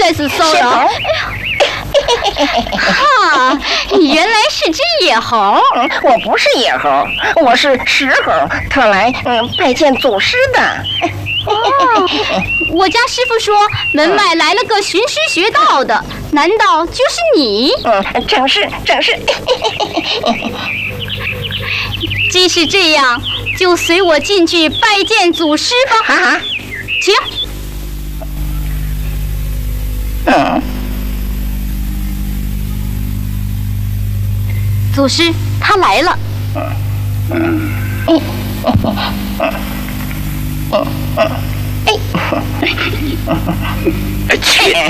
在是骚扰。哈，原来是只野猴。 我不是野猴，我是石猴，特来拜见祖师的。 我家师傅说门外来了个寻师学道的，难道就是你？ 正是。 既是这样，就随我进去拜见祖师吧。 哈， 请。祖师，他来了。 切！